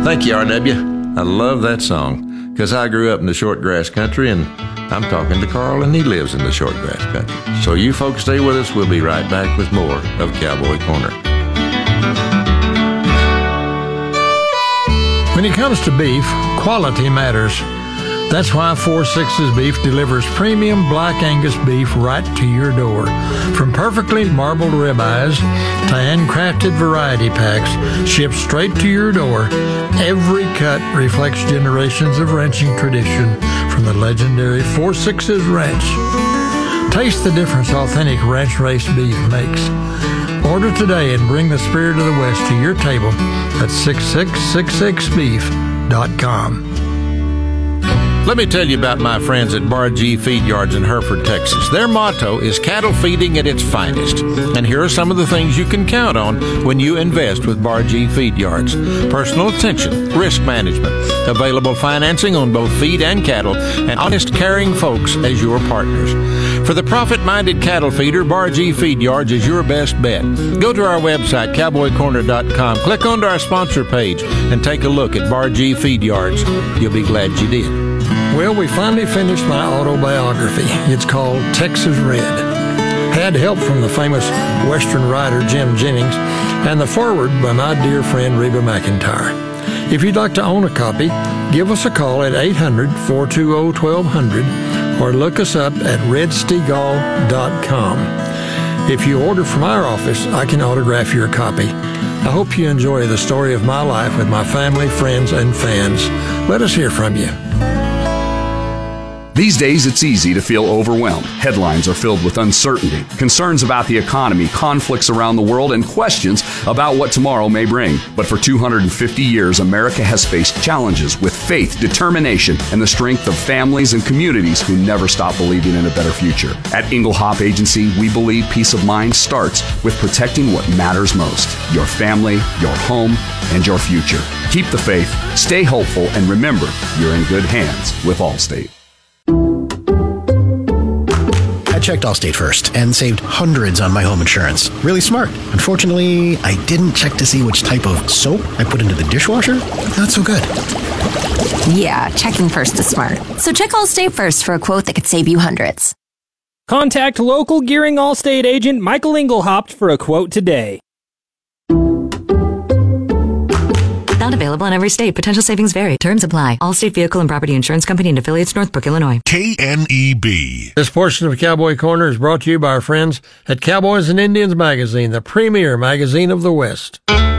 Thank you, RW. I love that song because I grew up in the shortgrass country, and I'm talking to Carl, and he lives in the shortgrass country. So you folks stay with us. We'll be right back with more of Cowboy Corner. When it comes to beef, quality matters. That's why 4-6's Beef delivers premium Black Angus beef right to your door. From perfectly marbled ribeyes to handcrafted variety packs shipped straight to your door, every cut reflects generations of ranching tradition from the legendary 4-6's Ranch. Taste the difference authentic ranch-raised beef makes. Order today and bring the spirit of the West to your table at 6666beef.com. Let me tell you about my friends at Bar G Feed Yards in Hereford, Texas. Their motto is cattle feeding at its finest. And here are some of the things you can count on when you invest with Bar G Feed Yards. Personal attention, risk management, available financing on both feed and cattle, and honest, caring folks as your partners. For the profit-minded cattle feeder, Bar G Feed Yards is your best bet. Go to our website, cowboycorner.com, click onto our sponsor page, and take a look at Bar G Feed Yards. You'll be glad you did. Well, we finally finished my autobiography. It's called Texas Red. Had help from the famous Western writer Jim Jennings and the foreword by my dear friend Reba McEntire. If you'd like to own a copy, give us a call at 800-420-1200 or look us up at redstegall.com. If you order from our office, I can autograph your copy. I hope you enjoy the story of my life with my family, friends, and fans. Let us hear from you. These days, it's easy to feel overwhelmed. Headlines are filled with uncertainty, concerns about the economy, conflicts around the world, and questions about what tomorrow may bring. But for 250 years, America has faced challenges with faith, determination, and the strength of families and communities who never stop believing in a better future. At Engelhop Agency, we believe peace of mind starts with protecting what matters most: your family, your home, and your future. Keep the faith, stay hopeful, and remember, you're in good hands with Allstate. I checked Allstate first and saved hundreds on my home insurance. Really smart. Unfortunately, I didn't check to see which type of soap I put into the dishwasher. Not so good. Yeah, checking first is smart. So check Allstate first for a quote that could save you hundreds. Contact local Gearing Allstate agent Michael Engelhaupt for a quote today. Not available in every state. Potential savings vary. Terms apply. Allstate Vehicle and Property Insurance Company and affiliates, Northbrook, Illinois. KNEB. This portion of Cowboy Corner is brought to you by our friends at Cowboys and Indians Magazine, the premier magazine of the West.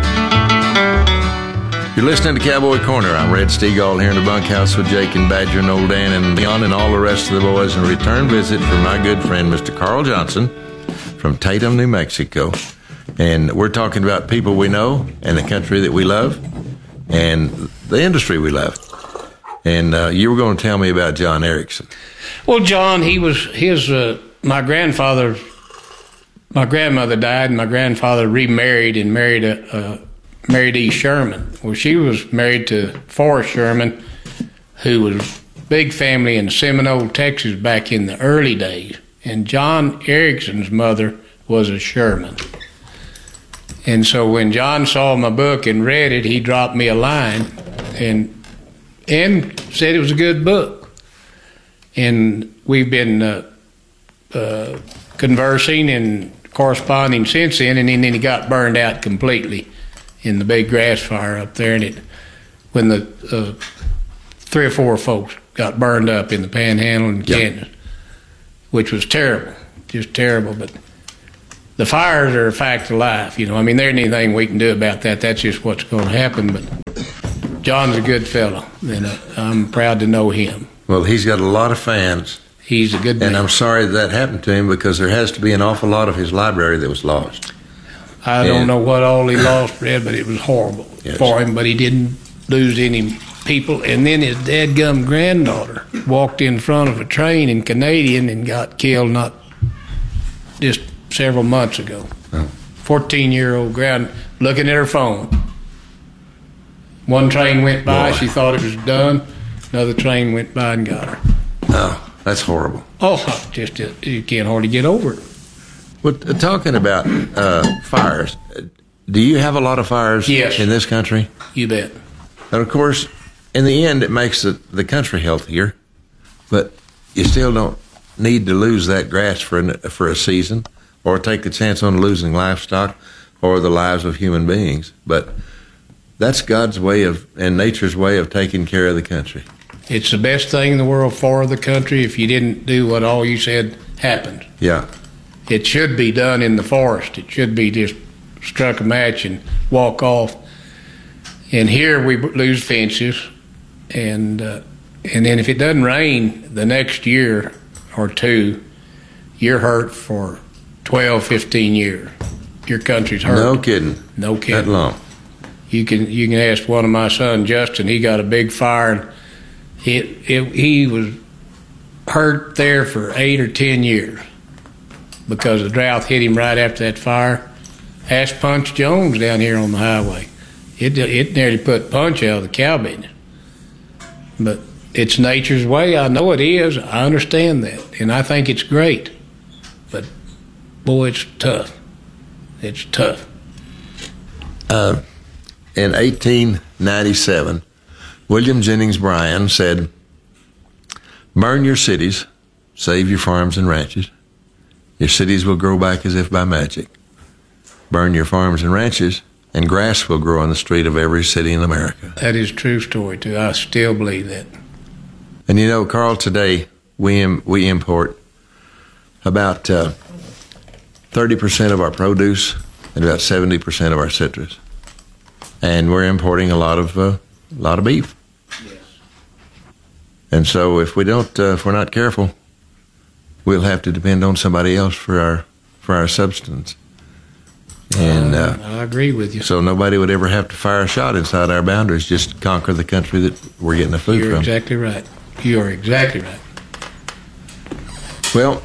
You're listening to Cowboy Corner. I'm Red Stegall here in the bunkhouse with Jake and Badger and Old Dan and Leon and all the rest of the boys, and a return visit from my good friend, Mr. Carl Johnson from Tatum, New Mexico. And we're talking about people we know and the country that we love and the industry we love. And you were going to tell me about John Erickson. Well, John, my grandmother died, and my grandfather remarried and married E. Sherman. Well, she was married to Forrest Sherman, who was a big family in Seminole, Texas back in the early days. And John Erickson's mother was a Sherman. And so when John saw my book and read it, he dropped me a line and said it was a good book. And we've been conversing and corresponding since then, and then he got burned out completely in the big grass fire up there. And when the 3 or 4 folks got burned up in the Panhandle and Kansas, which was terrible, just terrible. But the fires are a fact of life, you know. I mean, there ain't anything we can do about that. That's just what's going to happen. But John's a good fellow, and I'm proud to know him. Well, he's got a lot of fans. He's a good man. And I'm sorry that happened to him, because there has to be an awful lot of his library that was lost. I don't know what all he lost, Fred, but it was horrible for him. But he didn't lose any people. And then his dadgum granddaughter walked in front of a train in Canadian and got killed not just several months ago. 14-year-old looking at her phone. One train went by, she thought it was done. Another train went by and got her. Oh, that's horrible. Oh, just you can't hardly get over it. Well, talking about fires, do you have a lot of fires in this country? You bet. And of course, in the end, it makes the country healthier, but you still don't need to lose that grass for a season or take the chance on losing livestock or the lives of human beings. But that's God's way and nature's way of taking care of the country. It's the best thing in the world for the country if you didn't do what all you said happened. Yeah. It should be done in the forest. It should be just struck a match and walk off. And here we lose fences, and then if it doesn't rain the next year or two, you're hurt for 12, 15 years. Your country's hurt. No kidding. No kidding. That long. You can ask one of my sons, Justin. He got a big fire, and he was hurt there for 8 or 10 years because the drought hit him right after that fire. Ask Punch Jones down here on the highway. It nearly put Punch out of the cow business. But it's nature's way. I know it is. I understand that, and I think it's great. But boy, it's tough. It's tough. In 1897, William Jennings Bryan said, "Burn your cities, save your farms and ranches. Your cities will grow back as if by magic. Burn your farms and ranches, and grass will grow on the street of every city in America." That is a true story, too. I still believe that. And you know, Carl, today we import about 30% of our produce and about 70% of our citrus. And we're importing a lot of beef. Yes. And so if we're not careful, we'll have to depend on somebody else for our substance. And I agree with you. So nobody would ever have to fire a shot inside our boundaries, just conquer the country that we're getting the food from. You're exactly right. You are exactly right. Well,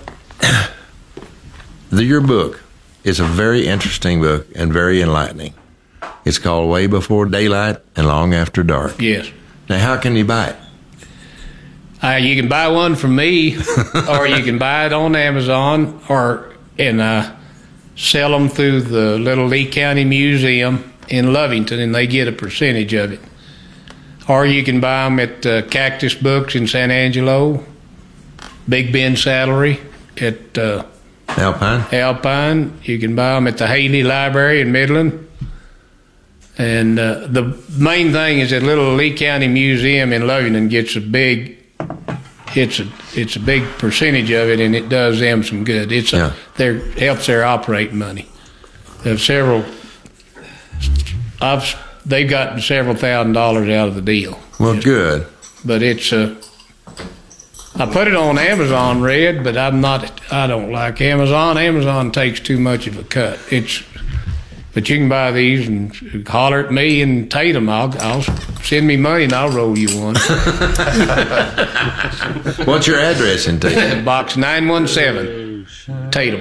your book is a very interesting book and very enlightening. It's called Way Before Daylight and Long After Dark. Yes. Now, how can you buy it? You can buy one from me, or you can buy it on Amazon, and sell them through the Little Lee County Museum in Lovington, and they get a percentage of it. Or you can buy them at Cactus Books in San Angelo, Big Ben Saddlery at Alpine. You can buy them at the Haley Library in Midland. And the main thing is that Little Lee County Museum in Lovington gets a big percentage of it, and it does them some good. Helps their operating money. They've gotten several $1,000s out of the deal. Well, good. But I put it on Amazon, Red, but I don't like Amazon. Amazon takes too much of a cut. But you can buy these and holler at me and Tatum. I'll send me money and I'll roll you one. What's your address in Tatum? Box 917, Tatum,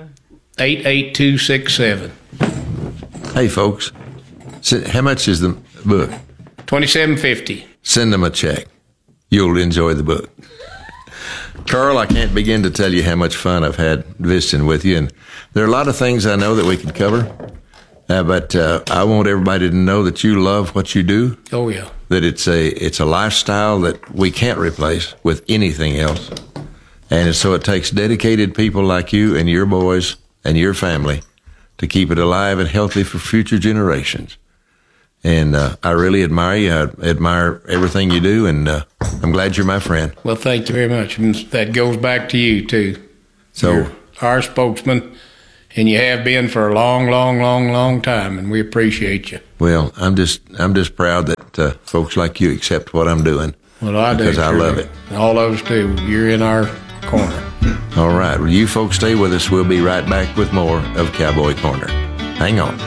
88267. Hey, folks, how much is the book? $27.50. Send them a check. You'll enjoy the book. Carl, I can't begin to tell you how much fun I've had visiting with you, and there are a lot of things I know that we could cover. But I want everybody to know that you love what you do. Oh, yeah. That it's a lifestyle that we can't replace with anything else. And so it takes dedicated people like you and your boys and your family to keep it alive and healthy for future generations. And I really admire you. I admire everything you do, and I'm glad you're my friend. Well, thank you very much. And that goes back to you, too. So, you're our spokesman. And you have been for a long, long, long, long time, and we appreciate you. Well, I'm just proud that folks like you accept what I'm doing. Well, I do. Because I love it. All of us do. You're in our corner. All right. Well, you folks stay with us. We'll be right back with more of Cowboy Corner. Hang on.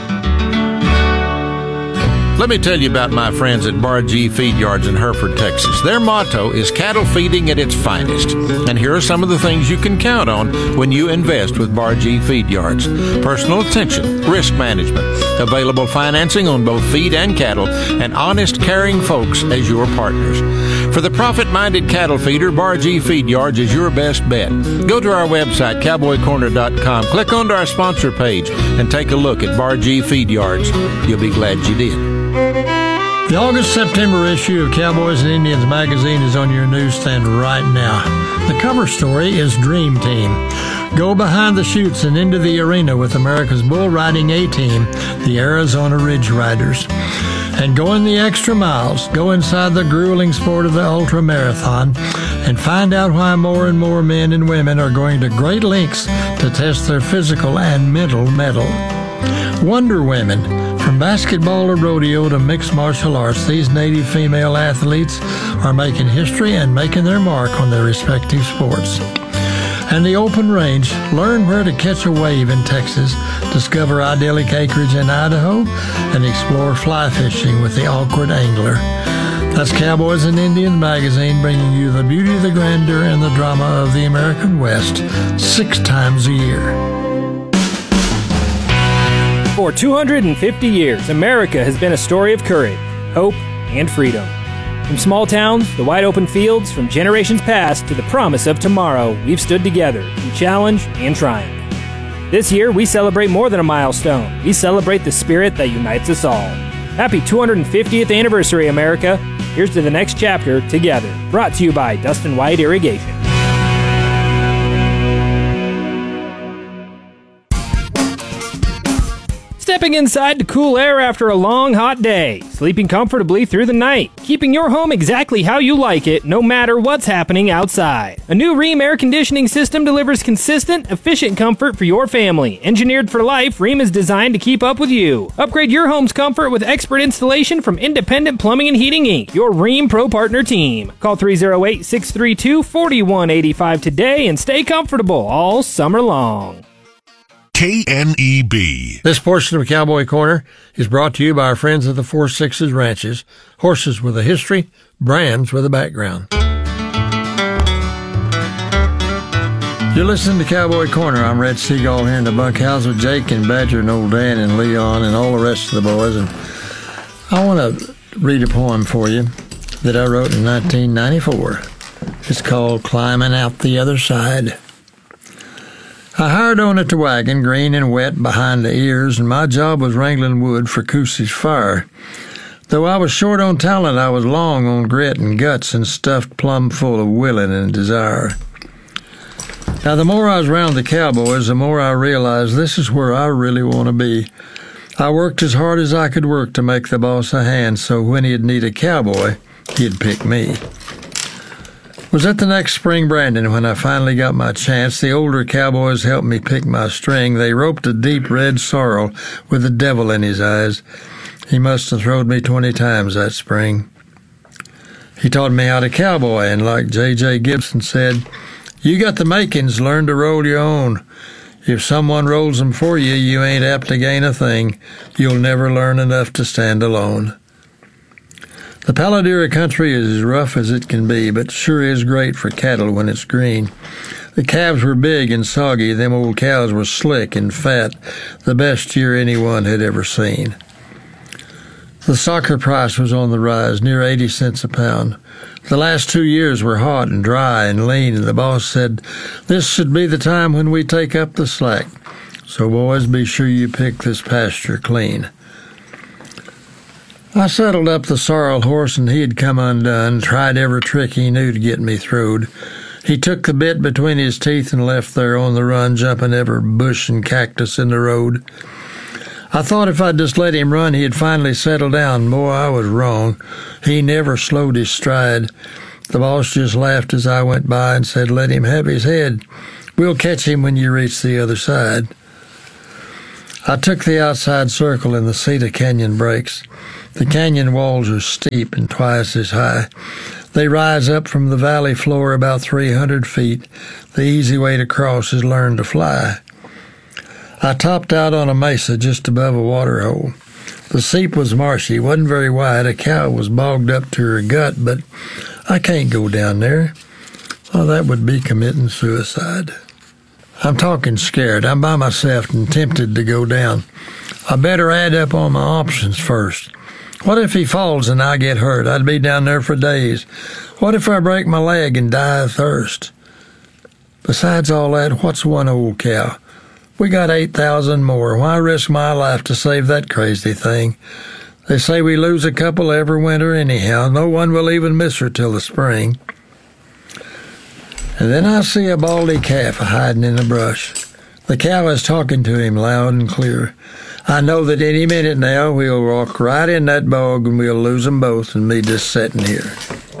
Let me tell you about my friends at Bar G Feed Yards in Hereford, Texas. Their motto is cattle feeding at its finest. And here are some of the things you can count on when you invest with Bar G Feed Yards. Personal attention, risk management, available financing on both feed and cattle, and honest, caring folks as your partners. For the profit-minded cattle feeder, Bar G Feed Yards is your best bet. Go to our website, cowboycorner.com, click onto our sponsor page, and take a look at Bar G Feed Yards. You'll be glad you did. The August-September issue of Cowboys and Indians magazine is on your newsstand right now. The cover story is Dream Team. Go behind the chutes and into the arena with America's bull riding A-team, the Arizona Ridge Riders. And go in the extra miles, go inside the grueling sport of the ultra marathon, and find out why more and more men and women are going to great lengths to test their physical and mental mettle. Wonder Women. From basketball to rodeo to mixed martial arts, these native female athletes are making history and making their mark on their respective sports. And the open range, learn where to catch a wave in Texas, discover idyllic acreage in Idaho, and explore fly fishing with the awkward angler. That's Cowboys and Indians magazine, bringing you the beauty, the grandeur, and the drama of the American West 6 times a year. For 250 years, America has been a story of courage, hope, and freedom. From small towns, the wide open fields, from generations past to the promise of tomorrow, we've stood together through challenge and triumph. This year, we celebrate more than a milestone. We celebrate the spirit that unites us all. Happy 250th anniversary, America. Here's to the next chapter together. Brought to you by Dustin White Irrigation. Stepping inside to cool air after a long, hot day. Sleeping comfortably through the night. Keeping your home exactly how you like it, no matter what's happening outside. A new Rheem air conditioning system delivers consistent, efficient comfort for your family. Engineered for life, Rheem is designed to keep up with you. Upgrade your home's comfort with expert installation from Independent Plumbing and Heating, Inc., your Rheem Pro Partner team. Call 308-632-4185 today and stay comfortable all summer long. KNEB. This portion of Cowboy Corner is brought to you by our friends at the 4-6 Ranches. Horses with a history, brands with a background. You're listening to Cowboy Corner. I'm Red Seagull here in the bunkhouse with Jake and Badger and old Dan and Leon and all the rest of the boys. And I want to read a poem for you that I wrote in 1994. It's called Climbing Out the Other Side. I hired on at the wagon, green and wet behind the ears, and my job was wrangling wood for Coosey's fire. Though I was short on talent, I was long on grit and guts and stuffed plumb full of willing and desire. Now, the more I was around the cowboys, the more I realized this is where I really want to be. I worked as hard as I could work to make the boss a hand, so when he'd need a cowboy, he'd pick me. Was at the next spring branding when I finally got my chance. The older cowboys helped me pick my string. They roped a deep red sorrel with the devil in his eyes. He must have throwed me 20 times that spring. He taught me how to cowboy, and like J.J. Gibson said, you got the makings, learn to roll your own. If someone rolls them for you, you ain't apt to gain a thing. You'll never learn enough to stand alone. The Paladira country is as rough as it can be, but sure is great for cattle when it's green. The calves were big and soggy, them old cows were slick and fat, the best year anyone had ever seen. The soccer price was on the rise, near 80 cents a pound. The last 2 years were hot and dry and lean, and the boss said, this should be the time when we take up the slack. So boys, be sure you pick this pasture clean. I saddled up the sorrel horse, and he had come undone, tried every trick he knew to get me throwed. He took the bit between his teeth and left there on the run, jumping every bush and cactus in the road. I thought if I'd just let him run, he'd finally settle down. Boy, I was wrong. He never slowed his stride. The boss just laughed as I went by and said, let him have his head. We'll catch him when you reach the other side. I took the outside circle and the Cedar Canyon breaks. The canyon walls are steep and twice as high. They rise up from the valley floor about 300 feet. The easy way to cross is learn to fly. I topped out on a mesa just above a water hole. The seep was marshy, wasn't very wide. A cow was bogged up to her gut, but I can't go down there. Oh, that would be committing suicide. I'm talking scared. I'm by myself and tempted to go down. I better add up all my options first. What if he falls and I get hurt? I'd be down there for days. What if I break my leg and die of thirst? Besides all that, what's one old cow? We got 8,000 more. Why risk my life to save that crazy thing? They say we lose a couple every winter anyhow. No one will even miss her till the spring. And then I see a baldy calf hiding in the brush. The cow is talking to him loud and clear. I know that any minute now we'll walk right in that bog and we'll lose them both and me just sitting here.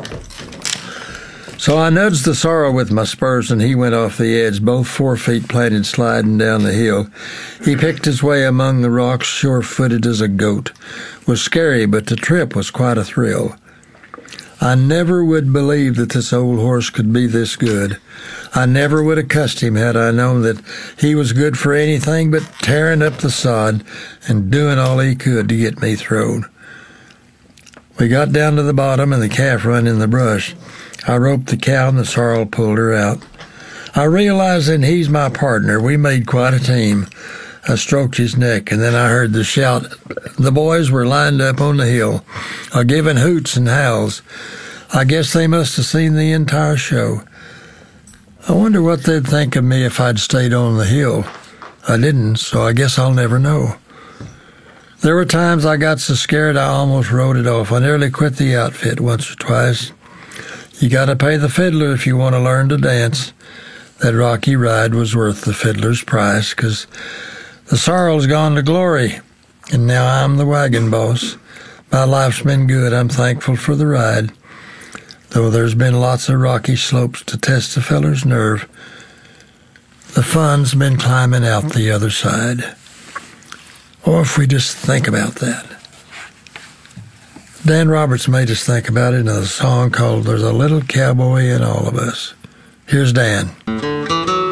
So I nudged the sorrel with my spurs and he went off the edge, both 4 feet planted sliding down the hill. He picked his way among the rocks, sure-footed as a goat. Was scary, but the trip was quite a thrill. I never would believe that this old horse could be this good. I never would have cussed him had I known that he was good for anything but tearing up the sod and doing all he could to get me throwed. We got down to the bottom and the calf run in the brush. I roped the cow and the sorrel pulled her out. I realized that he's my partner. We made quite a team. I stroked his neck, and then I heard the shout. The boys were lined up on the hill, giving hoots and howls. I guess they must have seen the entire show. I wonder what they'd think of me if I'd stayed on the hill. I didn't, so I guess I'll never know. There were times I got so scared I almost rode it off. I nearly quit the outfit once or twice. You got to pay the fiddler if you want to learn to dance. That rocky ride was worth the fiddler's price, 'cause the sorrel's gone to glory, and now I'm the wagon boss. My life's been good. I'm thankful for the ride, though there's been lots of rocky slopes to test the feller's nerve. The fun's been climbing out the other side. Or if we just think about that. Dan Roberts made us think about it in a song called There's a Little Cowboy in All of Us. Here's Dan.